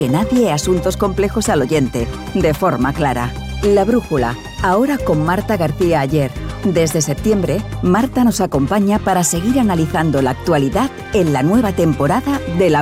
Que nadie asuntos complejos al oyente, de forma clara. La Brújula, ahora con Marta García Aller. Desde septiembre, Marta nos acompaña para seguir analizando la actualidad en la nueva temporada de La